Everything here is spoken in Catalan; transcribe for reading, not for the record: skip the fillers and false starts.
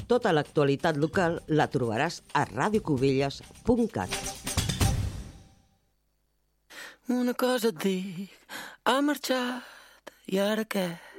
Tota l'actualitat local la trobaràs a radiocubilles.cat. Una cosa et dic, ha marxat, i ara què?